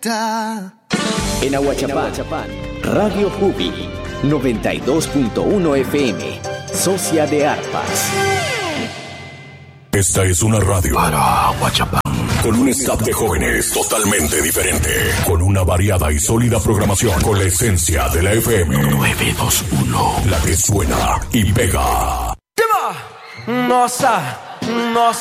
En Ahuachapán, Radio Pubi, 92.1 FM, Socia de Arpas. Esta es una radio para Ahuachapán, con un staff de jóvenes totalmente diferente, con una variada y sólida programación, con la esencia de la FM 921, la que suena y pega. Nossa, nossa.